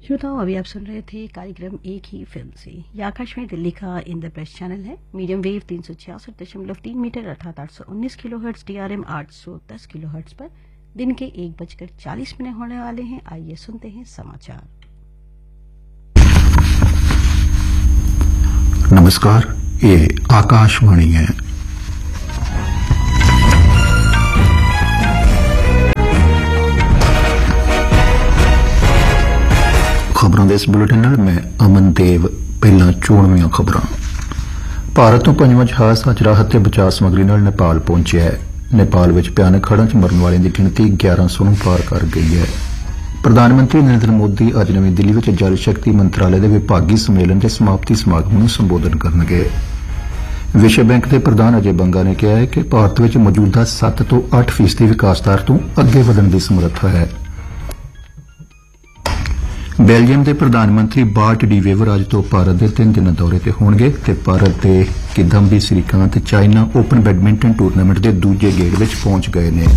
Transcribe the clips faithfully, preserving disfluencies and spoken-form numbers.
श्रोताओं, अभी आप सुन रहे थे कार्यक्रम एक ही फिल्म से। यह आकाशवाणी दिल्ली का इंद्रप्रस्थ चैनल है। मीडियम वेव तीन सौ छियासठ दशमलव तीन मीटर अर्थात आठ सौ उन्नीस किलो हर्ट्ज, डीआरएम आठ सौ दस किलो हर्ट्ज पर दिन के एक बजकर चालीस मिनट होने वाले हैं। आइए सुनते हैं समाचार। नमस्कार, ये आकाशवाणी है। खबरों के इस बुलेटिन नाल मैं अमन देव। पहला चोणवीं खबरां। भारत तो पंजवां जहाज अज राहत ते बचाव समग्री नाल नेपाल पहुंचा है। नेपाल विच भयानक हड़ां च मरन वालें दी गिणती ग्यारह सौ नूं पार कर गई है। प्रधानमंत्री नरेंद्र मोदी अज नवीं दिल्ली विच जल शक्ति मंत्रालय के विभागी सम्मेलन के समाप्ति समागम नूं संबोधन करनगे। विश्व बैंक के प्रधान अजय बंगा ने कहा है कि भारत विच मौजूदा सत्त तो अठ फीसदी विकास दर तो अगे वधण की समर्था है। बेल्जियम के प्रधानमंत्री बार्ट डी वेवर अज तो भारत के तीन दिन दौरे ते होणगे ते भारत के Kidambi Shrikant China open badminton tournament के दूजे गेड़ विच पहुंच गए ने।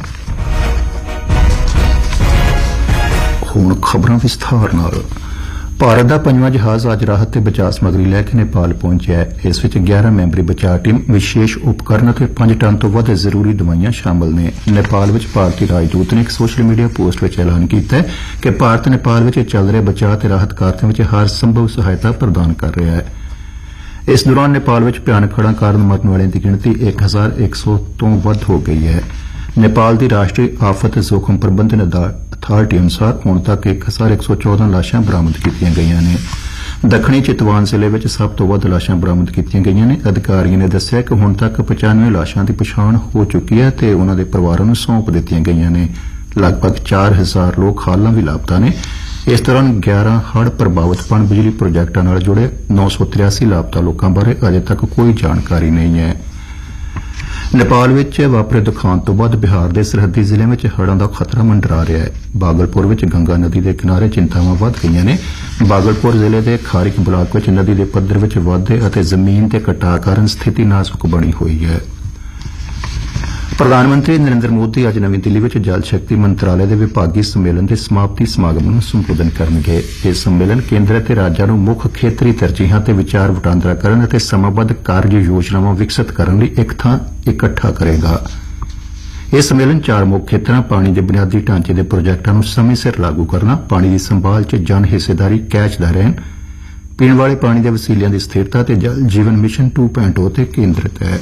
हुण खबरां विस्तार नाल। भारत का पंजवां जहाज अज राहत ते बचाव समग्री लैके नेपाल पहुंचा है। इस विच ग्यारह मैंबरी बचाव टीम, विशेष उपकरण ते पांच टन तो वध जरूरी दवाइयां शामिल ने। नेपाल विच भारतीय राजदूत ने एक सोशल मीडिया पोस्ट विच ऐलान किया है कि भारत नेपाल विच चल रहे बचाव ते राहत कार्यों विच हर संभव सहायता प्रदान कर रहा है। इस दौरान नेपाल विच भयानक हड़ां कारण मरन वालों की गिणती एक हजार एक सौ तो वध हो गई है। नेपाल की राष्ट्रीय आफत जोखिम प्रबंधन अथॉरिटी अनुसार हुण तक एक हजार एक सौ चौदह लाशां बरामद की गई ने। दक्षिणी चितवान जिले में सब तो वध लाशां बरामद की गई ने। अधिकारियों ने दस्सिया कि हुण तक पचानवे लाशां की पछाण हो चुकी है ते उन्हां दे परिवारां नूं सौंप दित्तियां गईयां ने। लगभग चार हजार लोग हालां भी लापता ने। इस दौरान ग्यारह हड़ प्रभावित पन बिजली प्रोजैक्टां नाल जुड़े नौ सौ तिरासी लापता लोगों बारे अजे तक कोई जानकारी नहीं है। नेपाल विच वापरे दुखांत तो बाद बिहार के सरहदी जिले में हड़ां का खतरा मंडरा रहा है। बागलपुर विच गंगा नदी के किनारे चिंतावां वध गईयां ने। बागलपुर जिले के खारिक ब्लाक विच नदी के पद्धर विच वाधे अते जमीन के कटाव कारण स्थिति नाजुक बनी हुई है। प्रधानमंत्री नरेंद्र मोदी अज नवीं दिल्ली विच जल शक्ति मंत्रालय के विभागी सम्मेलन के समाप्ति समागम नूं संबोधन करनगे। यह सम्मेलन केंद्र ते राज्यां नूं मुख खेतरी तरजीहां ते विचार वटांदरा करन अते समाबद्ध कार्य योजनावां विकसित करन लई इक थां इकट्ठा करेगा। यह सम्मेलन चार मुख खेतरां पानी के बुनियादी ढांचे के प्रोजैक्टां नूं समय सिर लागू करना, पानी की संभाल च जन हिस्सेदारी कैच द रेन, पीण वाले पानी के वसीलियां की स्थिरता ते जल जीवन मिशन टू पॉइंट ओ ते केंद्रित है।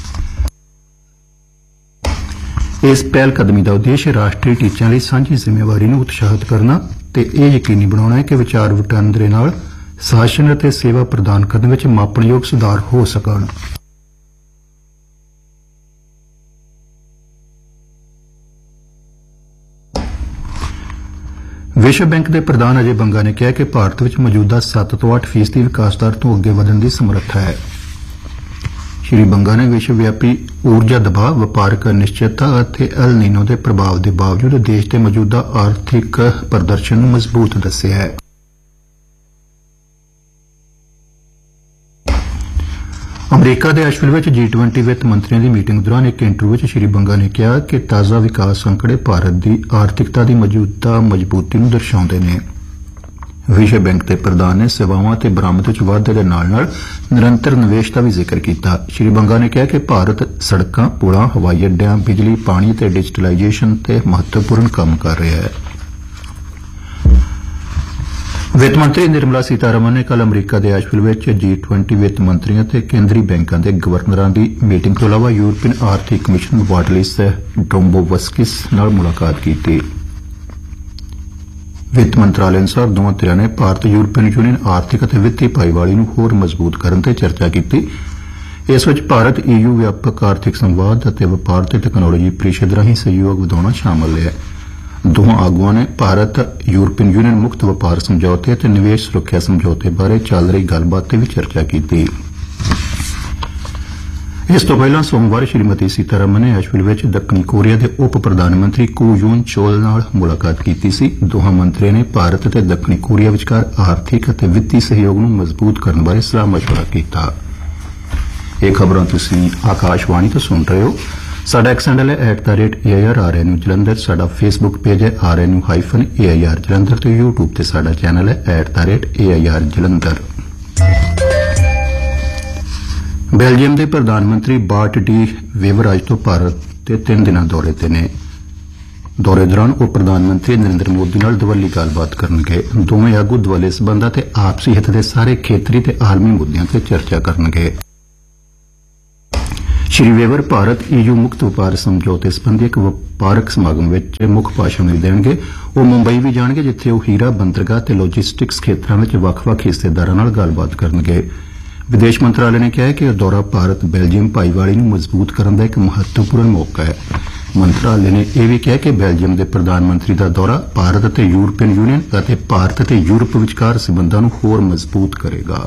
इस पहलकदमी का उद्देश्य राष्ट्रीय टीचों लिए सांझी जिम्मेवारी नूं उत्साहित करना ते यह यकीनी बनाना है कि विचार वटांदरे नाल शासन अते सेवा प्रदान करने विच मापणयोग सुधार हो सकण। विश्व बैंक के प्रधान अजय बंगा ने कहा कि भारत विच मौजूदा सत्त तो अठ फीसदी विकास दर तो अगे वधण की समर्था है। श्री बंगा ने विश्वव्यापी ऊर्जा दबाव, व्यापारक अनिश्चितता और एल नीनो के प्रभाव के बावजूद देश के मौजूदा आर्थिक प्रदर्शन नूं मजबूत दस्सिया है। अमरीका के अशविल विच जी ट्वेंटी वित्त मंत्रियों की मीटिंग दौरान एक इंटरव्यू विच श्री बंगा ने कहा कि ताज़ा विकास आंकड़े भारत की आर्थिकता की मौजूदा मजबूती नूं दर्शाउंदे ने। विश्व बैंक के प्रधान ने सेवावां ते बरामद च वाधे दे नाल नाल निरंतर निवेश का भी जिक्र किया। श्री बंगा ने कहा कि भारत सड़कां, पुलां, हवाई अड्डियां, बिजली, पानी ते डिजिटलाइजेशन ते महत्वपूर्ण काम कर रहा है। वित्त मंत्री निर्मला सीतारमण ने कल अमरीका के अशविल विच जी ट्वेंटी वित्त मंत्रियों ते केंद्रीय बैंकों के गवर्नरां की मीटिंग तो इलावा यूरोपीयन आर्थिक कमिशन वाटलिस डोम्बोवस्किस नाल मुलाकात की। वित्त मंत्रालय अनुसार दोवां धिरां ने भारत यूरोपीयन यूनियन आर्थिक और वित्तीय भाईवाली नूं होर मजबूत करन ते चर्चा की। इस विच भारत ईयू व्यापक आर्थिक संवाद और व्यापार ते टैक्नोलॉजी परिषद राहीं सहयोग वधाउणा शामिल है। दोवां आगुआं ने भारत यूरोपीयन यूनियन मुक्त व्यापार समझौते और निवेश सुरक्षा समझौते बारे चल रही गलबात ते भी चर्चा की। इस तो पहला सोमवार श्रीमती सीतारमण ने अशविल विच दक्षिणी कोरिया के उप प्रधानमंत्री कू यून चोल नाल मुलाकात की सी। दोहां मंत्रियों ने भारत और दक्षिणी कोरिया विचकार आर्थिक और वित्तीय सहयोग नूं मजबूत करने बारे सलाह मशवरा किया। यह खबरां तुसीं आकाशवाणी तो सुन रहे हो। ਸਾਡਾ ਐਕਸ ਹੈਂਡਲ ਹੈ at the rate A I R R ਐਨ ਜਲੰਧਰ। ਸਾਡਾ ਫੇਸਬੁੱਕ ਪੇਜ ਹੈ R N hyphen A I R Jalandhar ਤੇ ਯੂਟਿਊਬ ਤੇ ਸਾਡਾ ਚੈਨਲ ਹੈ at the rate A I R Jalandhar. Belgium ਦੇ ਪ੍ਰਧਾਨ ਮੰਤਰੀ ਬਾਰਟ ਡੀ ਵੇਵਰ ਅੱਜ ਤੋਂ ਭਾਰਤ ਦੇ ਤਿੰਨ ਦਿਨਾਂ ਦੌਰੇ ਤੇ ਨੇ। ਦੌਰੇ ਦੌਰਾਨ ਉਹ ਪ੍ਰਧਾਨ ਮੰਤਰੀ ਨਰਿੰਦਰ ਮੋਦੀ ਨਾਲ ਦਵੱਲੀ ਗੱਲਬਾਤ ਕਰਨਗੇ। ਦੋਵੇਂ ਆਗੂ ਦਵੱਲੇ ਸਬੰਧਾਂ ਤੇ ਆਪਸੀ ਹਿੱਤ ਦੇ ਸਾਰੇ ਖੇਤਰੀ ਤੇ ਆਲਮੀ ਮੁੱਦਿਆਂ ਤੇ ਚਰਚਾ ਕਰਨਗੇ। ਸ਼੍ਰੀ ਵੇਵਰ ਭਾਰਤ ਈਯੂ ਮੁਕਤ ਵਪਾਰ ਸਮਝੌਤੇ ਸਬੰਧੀ ਇੱਕ ਵਪਾਰਕ ਸਮਾਗਮ ਵਿੱਚ ਮੁੱਖ ਭਾਸ਼ਣ ਵੀ ਦੇਣਗੇ। ਉਹ ਮੁੰਬਈ ਵੀ ਜਾਣਗੇ, ਜਿੱਥੇ ਉਹ ਹੀਰਾ ਬੰਦਰਗਾਹ ਤੇ ਲੌਜਿਸਟਿਕਸ ਖੇਤਰਾਂ ਵਿੱਚ ਵੱਖ-ਵੱਖ ਹਿੱਸੇਦਾਰਾਂ ਨਾਲ ਗੱਲਬਾਤ ਕਰਨਗੇ। ਵਿਦੇਸ਼ ਮੰਤਰਾਲੇ ਨੇ ਕਿਹਾ ਹੈ ਕਿ ਇਹ ਦੌਰਾ ਭਾਰਤ ਬੈਲਜੀਅਮ ਭਾਈਵਾਲੀ ਨੂੰ ਮਜ਼ਬੂਤ ਕਰਨ ਦਾ ਇੱਕ ਮਹੱਤਵਪੂਰਨ ਮੌਕਾ ਹੈ। ਮੰਤਰਾਲੇ ਨੇ ਇਹ ਵੀ ਕਿਹਾ ਕਿ ਬੈਲਜੀਅਮ ਦੇ ਪ੍ਰਧਾਨ ਮੰਤਰੀ ਦਾ ਦੌਰਾ ਭਾਰਤ ਅਤੇ ਯੂਰਪੀਅਨ ਯੂਨੀਅਨ ਅਤੇ ਭਾਰਤ ਅਤੇ ਯੂਰਪ ਵਿਚਕਾਰ ਸਬੰਧਾਂ ਨੂੰ ਹੋਰ ਮਜ਼ਬੂਤ ਕਰੇਗਾ।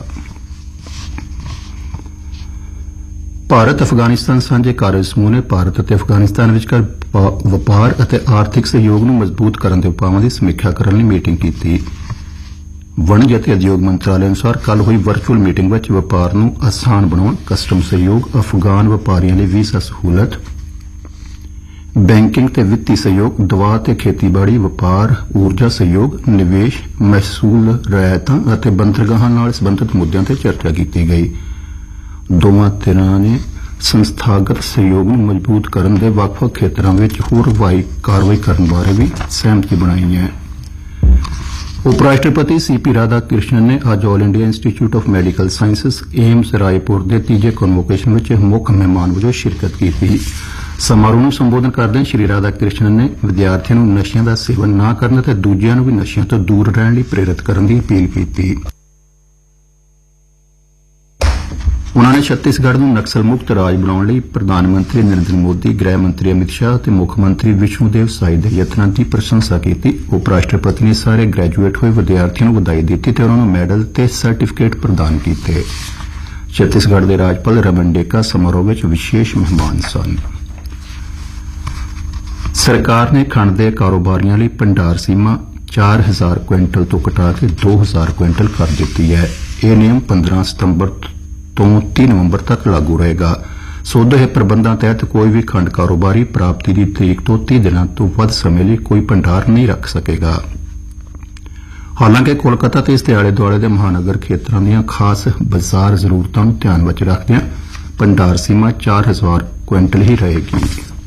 ਭਾਰਤ ਅਫਗਾਨਿਸਤਾਨ ਸਾਂਝੇ ਕਾਰਜ ਸਮੂਹ ਨੇ ਭਾਰਤ ਅਤੇ ਅਫਗਾਨਿਸਤਾਨ ਵਿਚਕਾਰ ਵਪਾਰ ਅਤੇ ਆਰਥਿਕ ਸਹਿਯੋਗ ਨੂੰ ਮਜ਼ਬੂਤ ਕਰਨ ਦੇ ਉਪਾਵਾਂ ਦੀ ਸਮੀਖਿਆ ਕਰਨ ਲਈ ਮੀਟਿੰਗ ਕੀਤੀ। ਵਣਜ ਅਤੇ ਉਦਯੋਗ ਮੰਤਰਾਲੇ ਅਨੁਸਾਰ ਕੱਲ੍ਹ ਹੋਈ ਵਰਚੁਅਲ ਮੀਟਿੰਗ ਵਿੱਚ ਵਪਾਰ ਨੂੰ ਆਸਾਨ ਬਣਾਉਣ, ਕਸਟਮ ਸਹਿਯੋਗ, ਅਫਗਾਨ ਵਪਾਰੀਆਂ ਲਈ ਵੀਜ਼ਾ ਸਹੂਲਤ, ਬੈਂਕਿੰਗ ਤੇ ਵਿੱਤੀ ਸਹਿਯੋਗ, ਦਵਾ ਤੇ ਖੇਤੀਬਾੜੀ, ਵਪਾਰ, ਊਰਜਾ ਸਹਿਯੋਗ, ਨਿਵੇਸ਼, ਮਹਿਸੂਲ ਰਿਆਇਤਾਂ ਅਤੇ ਬੰਦਰਗਾਹਾਂ ਨਾਲ ਸਬੰਧਤ ਮੁੱਦਿਆਂ ਤੇ ਚਰਚਾ ਕੀਤੀ ਗਈ। ਦੋਵਾਂ ਧਿਰਾਂ ਨੇ ਸੰਸਥਾਗਤ ਸਹਿਯੋਗ ਨੂੰ ਮਜ਼ਬੂਤ ਕਰਨ ਦੇ ਵੱਖ-ਵੱਖ ਖੇਤਰਾਂ ਵਿੱਚ ਹੋਰ ਕਾਰਵਾਈ ਕਰਨ ਬਾਰੇ ਵੀ ਸਹਿਮਤੀ ਬਣਾਈ ਹੈ। ਉਪ ਰਾਸ਼ਟਰਪਤੀ ਸੀ ਪੀ ਰਾਧਾ ਕ੍ਰਿਸ਼ਨਨ ਨੇ ਅੱਜ all India institute of medical sciences AIIMS Raipur ਦੇ ਤੀਜੇ ਕਨਵੋਕੇਸ਼ਨ ਵਿੱਚ ਮੁੱਖ ਮਹਿਮਾਨ ਵਜੋਂ ਸ਼ਿਰਕਤ ਕੀਤੀ। ਸਮਾਰੋਹ ਨੂੰ ਸੰਬੋਧਨ ਕਰਦਿਆਂ ਸ਼੍ਰੀ ਰਾਧਾ ਕ੍ਰਿਸ਼ਨਨ ਨੇ ਵਿਦਿਆਰਥੀਆਂ ਨੂੰ ਨਸ਼ਿਆਂ ਦਾ ਸੇਵਨ ਨਾ ਕਰਨ ਅਤੇ ਦੂਜਿਆਂ ਨੂੰ ਵੀ ਨਸ਼ਿਆਂ ਤੋਂ ਦੂਰ ਰਹਿਣ ਲਈ ਪ੍ਰੇਰਿਤ ਕਰਨ ਦੀ ਅਪੀਲ ਕੀਤੀ। ਉਨ੍ਹਾਂ ਨੇ ਛੱਤੀਸਗੜ੍ਹ ਨੂੰ ਨਕਸਲ ਮੁਕਤ ਰਾਜ ਬਣਾਉਣ ਲਈ ਪ੍ਰਧਾਨ ਮੰਤਰੀ ਨਰਿੰਦਰ ਮੋਦੀ, ਗ੍ਰਹਿ ਮੰਤਰੀ ਅਮਿਤ ਸ਼ਾਹ ਅਤੇ ਮੁੱਖ ਮੰਤਰੀ ਵਿਸ਼ਨੂਦੇਵ ਸਾਈ ਦੇ ਯਤਨਾਂ ਦੀ ਪ੍ਰਸ਼ੰਸਾ ਕੀਤੀ। ਉਪ ਰਾਸ਼ਟਰਪਤੀ ਨੇ ਸਾਰੇ ਗ੍ਰੈਜੂਏਟ ਹੋਏ ਵਿਦਿਆਰਥੀਆਂ ਨੂੰ ਵਧਾਈ ਦਿੱਤੀ ਤੇ ਉਨ੍ਹਾਂ ਨੂੰ ਮੈਡਲ ਤੇ ਸਰਟੀਫਿਕੇਟ ਪ੍ਰਦਾਨ ਕੀਤੇ। ਛੱਤੀਸਗੜ੍ਹ ਦੇ ਰਾਜਪਾਲ ਰਮਨ ਡੇਕਾ ਸਮਾਰੋਹ ਵਿੱਚ ਵਿਸ਼ੇਸ਼ ਮਹਿਮਾਨ ਸਨ। ਸਰਕਾਰ ਨੇ ਖੰਡ ਦੇ ਕਾਰੋਬਾਰੀਆਂ ਲਈ ਭੰਡਾਰ ਸੀਮਾ ਚਾਰ ਹਜ਼ਾਰ ਕੁਇੰਟਲ ਤੋਂ ਘਟਾ ਕੇ ਦੋ ਹਜ਼ਾਰ ਕੁਇੰਟਲ ਕਰ ਦਿੱਤੀ ਹੈ। ਇਹ ਨਿਯਮ ਪੰਦਰਾਂ ਸਤੰਬਰ ਤੋਂ ਤੀਹ ਨਵੰਬਰ ਤੱਕ ਲਾਗੂ ਰਹੇਗਾ। ਸੋਧੇ ਪ੍ਰਬੰਧਾਂ ਤਹਿਤ ਕੋਈ ਵੀ ਖੰਡ ਕਾਰੋਬਾਰੀ ਪ੍ਰਾਪਤੀ ਦੀ ਤਰੀਕ ਤੋਂ ਤੀਹ ਦਿਨਾਂ ਤੋਂ ਵੱਧ ਸਮੇਂ ਲਈ ਕੋਈ ਭੰਡਾਰ ਨਹੀਂ ਰੱਖ ਸਕੇਗਾ। ਹਾਲਾਂਕਿ ਕੋਲਕਾਤਾ ਤੇ ਇਸ ਦੇ ਆਲੇ ਦੁਆਲੇ ਦੇ ਮਹਾਨਗਰ ਖੇਤਰਾਂ ਦੀਆਂ ਖਾਸ ਬਾਜ਼ਾਰ ਜ਼ਰੂਰਤਾਂ ਨੂੰ ਧਿਆਨ ਵਿੱਚ ਰੱਖਦਿਆਂ ਭੰਡਾਰ ਸੀਮਾ ਚਾਰ ਹਜ਼ਾਰ ਕੁਇੰਟਲ ਹੀ ਰਹੇਗੀ।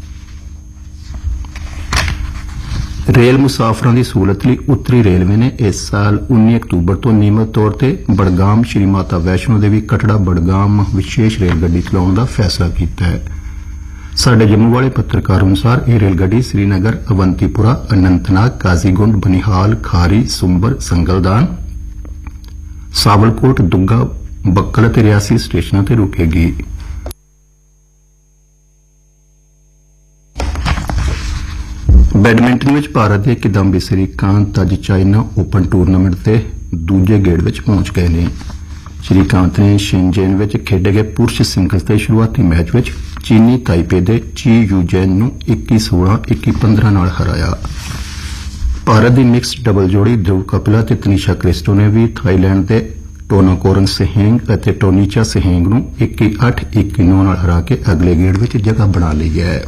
ਰੇਲ ਮੁਸਾਫਰਾਂ ਦੀ ਸਹੂਲਤ ਲਈ ਉੱਤਰੀ ਰੇਲਵੇ ਨੇ ਇਸ ਸਾਲ ਉੱਨੀ ਅਕਤੂਬਰ ਤੋਂ ਨਿਯਮਿਤ ਤੌਰ ਤੇ ਬੜਗਾਮ ਸ਼੍ਰੀ ਮਾਤਾ ਵੈਸ਼ਨੋ ਦੇਵੀ ਕਟੜਾ ਬੜਗਾਮ ਵਿਸ਼ੇਸ਼ ਰੇਲ ਗੱਡੀ ਚਲਾਉਣ ਦਾ ਫੈਸਲਾ ਕੀਤਾ ਹੈ। ਸਾਡੇ ਜੰਮੂ ਵਾਲੇ ਪੱਤਰਕਾਰ ਅਨੁਸਾਰ ਇਹ ਰੇਲ ਗੱਡੀ ਸ੍ਰੀਨਗਰ, ਅਵੰਤੀਪੁਰਾ, ਅਨੰਤਨਾਗ, ਕਾਜ਼ੀਗੁੰਡ, ਬਨਿਹਾਲ, ਖਾਰੀ, ਸੁੰਬਰ, ਸੰਗਲਦਾਨ, ਸਾਵਲਕੋਟ, ਦੁੱਗਾ, ਬੱਕਲ ਅਤੇ ਰਿਆਸੀ ਸਟੇਸ਼ਨਾਂ ਤੇ ਰੁਕੇਗੀ। ਬੈਡਮਿੰਟਨ ਵਿੱਚ ਭਾਰਤ ਦੇ ਕਿਦੰਬੀ ਸ੍ਰੀਕਾਂਤ ਅੱਜ ਚਾਈਨਾ ਓਪਨ ਟੂਰਨਾਮੈਂਟ ਦੇ ਦੂਜੇ ਗੇੜ ਵਿੱਚ ਪਹੁੰਚ ਗਏ ਨੇ। ਸ੍ਰੀਕਾਂਤ ਨੇ ਸ਼ੈਨਜ਼ੇਨ ਵਿੱਚ ਖੇਡੇ ਗਏ ਪੁਰਸ਼ ਸਿੰਗਲਜ਼ ਦੇ ਸ਼ੁਰੂਆਤੀ ਮੈਚ ਵਿੱਚ ਚੀਨੀ ਤਾਈਪੇ ਦੇ ਚੀ ਯੂਜੈਨ ਨੂੰ ਇੱਕੀ ਸੋਲਾਂ, ਇੱਕੀ ਪੰਦਰਾਂ ਨਾਲ ਹਰਾਇਆ। ਭਾਰਤ ਦੀ ਮਿਕਸਡ ਡਬਲ ਜੋੜੀ ਧਰੁਵ ਕਪਿਲਾ ਤੇ ਤਨੀਸ਼ਾ ਕ੍ਰਿਸਟੋ ਨੇ ਵੀ ਥਾਈਲੈਂਡ ਦੇ ਟੋਨਾਕੋਰਨ ਸਹਿੰਗ ਅਤੇ ਟੋਨੀਚਾ ਸਹਿੰਗ ਨੂੰ ਇੱਕੀ ਅੱਠ, ਇੱਕੀ ਨੌ ਨਾਲ ਹਰਾ ਕੇ ਅਗਲੇ ਗੇੜ ਵਿੱਚ ਜਗ੍ਹਾ ਬਣਾ ਲਈ ਹੈ।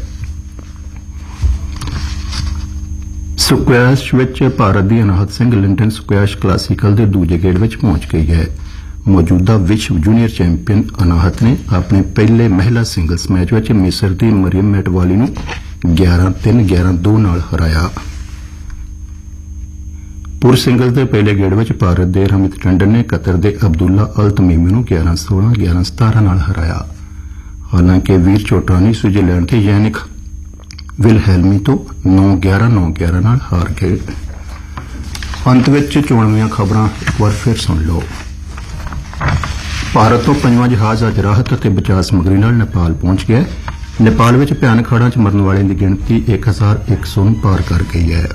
ਸਕੁਐਸ਼ ਵਿੱਚ ਭਾਰਤ ਦੀ ਅਨਾਹਤ ਸਿੰਘ ਲਿੰਟਨ ਸਕੁਐਸ਼ ਕਲਾਸੀਕਲ ਦੇ ਦੂਜੇ ਗੇੜ ਵਿੱਚ ਪਹੁੰਚ ਗਈ ਹੈ। ਮੌਜੂਦਾ ਵਿਸ਼ਵ ਜੂਨੀਅਰ ਚੈਂਪੀਅਨ ਅਨਾਹਤ ਨੇ ਆਪਣੇ ਪਹਿਲੇ ਮਹਿਲਾ ਸਿੰਗਲਜ਼ ਮੈਚ ਵਿੱਚ ਮਿਸਰ ਦੀ ਮਰੀਮ ਮੈਟਵਾਲੀ ਨੂੰ ਗਿਆਰਾਂ ਤਿੰਨ, ਗਿਆਰਾਂ ਦੋ ਨਾਲ ਹਰਾਇਆ। ਪੁਰਸ਼ ਸਿੰਗਲਜ਼ ਦੇ ਪਹਿਲੇ ਗੇੜ ਵਿੱਚ ਭਾਰਤ ਦੇ ਰਮਿਤ ਟੰਡਨ ਨੇ ਕਤਰ ਦੇ ਅਬਦੁੱਲਾ ਅਲ ਤਮੀਮੀ ਨੂੰ ਗਿਆਰਾਂ ਸੋਲਾਂ, ਗਿਆਰਾਂ ਸਤਾਰਾਂ ਨਾਲ ਹਰਾਇਆ। ਹਾਲਾਂਕਿ ਵੀਰ ਚੋਟਰਾਨੀ ਸਵਿਟਜ਼ਰਲੈਂਡ ਦੇ ਯੈਨਿਕ ਵਿਲਹੈਲਮੀ ਤੋਂ ਨੌ ਗਿਆਰਾਂ, ਨੌ ਗਿਆਰਾਂ ਨਾਲ ਹਾਰ ਗਏ। ਅੰਤ ਵਿੱਚ ਚੋਣਵੀਆਂ ਖਬਰਾਂ ਇੱਕ ਵਾਰ ਫਿਰ ਸੁਣ ਲਓ। ਭਾਰਤ ਤੋਂ ਪੰਜਵਾਂ ਜਹਾਜ਼ ਅੱਜ ਰਾਹਤ ਅਤੇ ਬਚਾਅ ਸਮੱਗਰੀ ਨਾਲ ਨੇਪਾਲ ਪਹੁੰਚ ਗਿਆ। ਨੇਪਾਲ ਵਿੱਚ ਭਿਆਨਕ ਹੜ੍ਹਾਂ 'ਚ ਮਰਨ ਵਾਲਿਆਂ ਦੀ ਗਿਣਤੀ ਇੱਕ ਹਜ਼ਾਰ ਇੱਕ ਸੌ ਨੂੰ ਪਾਰ ਕਰ ਗਈ ਹੈ।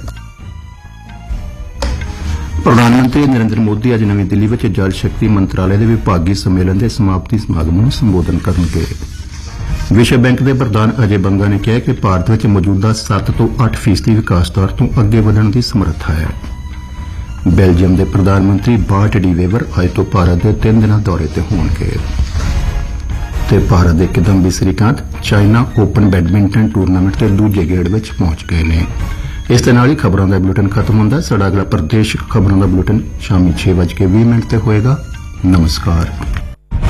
ਪ੍ਰਧਾਨ ਮੰਤਰੀ ਨਰਿੰਦਰ ਮੋਦੀ ਅੱਜ ਨਵੀਂ ਦਿੱਲੀ ਵਿੱਚ ਜਲ ਸ਼ਕਤੀ ਮੰਤਰਾਲੇ ਦੇ ਵਿਭਾਗੀ ਸੰਮੇਲਨ ਦੇ ਸਮਾਪਤੀ ਸਮਾਗਮ ਨੂੰ ਸੰਬੋਧਨ ਕਰਨਗੇ। ਵਿਸ਼ਵ ਬੈਂਕ ਦੇ ਪ੍ਰਧਾਨ ਅਜੇ ਬੰਗਾ ਨੇ ਕਿਹਾ ਕਿ ਭਾਰਤ ਵਿੱਚ ਮੌਜੂਦਾ ਸੱਤ ਤੋਂ ਅੱਠ ਫੀਸਦੀ ਵਿਕਾਸ ਦਰ ਤੋਂ ਅੱਗੇ ਵਧਣ ਦੀ ਸਮਰੱਥਾ ਹੈ। ਬੈਲਜੀਅਮ ਦੇ ਪ੍ਰਧਾਨ ਮੰਤਰੀ ਬਾਰਟ ਡੀ ਵੇਵਰ ਅੱਜ ਤੋਂ ਭਾਰਤ ਦੇ ਤਿੰਨ ਦਿਨਾਂ ਦੌਰੇ ਤੇ ਹੋਣਗੇ। ਤੇ ਭਾਰਤ ਦੇ Kidambi Srikanth China open badminton tournament ਦੇ ਦੂਜੇ ਗੇੜ ਵਿੱਚ ਪਹੁੰਚ ਗਏ ਨੇ। ਇਸ ਦੇ ਨਾਲ ਹੀ ਖਬਰਾਂ ਦਾ ਬੁਲੇਟਿਨ ਖਤਮ ਹੁੰਦਾ। ਸਾਡਾ ਅਗਲਾ ਪ੍ਰਦੇਸ਼ ਖਬਰਾਂ ਦਾ ਬੁਲੇਟਿਨ ਸ਼ਾਮੀ ਛੇ ਵੱਜ ਕੇ ਵੀਹ ਮਿੰਟ ਤੇ ਹੋਏਗਾ। ਨਮਸਕਾਰ।